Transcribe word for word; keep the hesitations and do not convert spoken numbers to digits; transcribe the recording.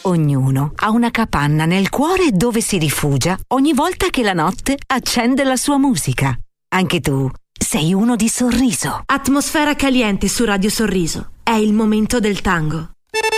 Ognuno ha una capanna nel cuore dove si rifugia ogni volta che la notte accende la sua musica. Anche tu sei uno di Sorriso. Atmosfera caliente su Radio Sorriso. È il momento del tango.